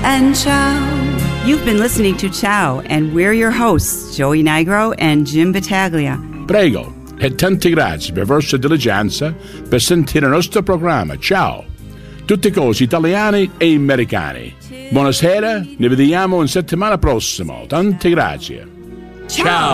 and ciao. You've been listening to Ciao, and we're your hosts, Joey Nigro and Jim Battaglia. Prego, e tante grazie per la vostra diligenza per sentire il nostro programma. Ciao! Tutte cose italiane e americane. Buonasera, ne vediamo in settimana prossima. Tante grazie. Ciao!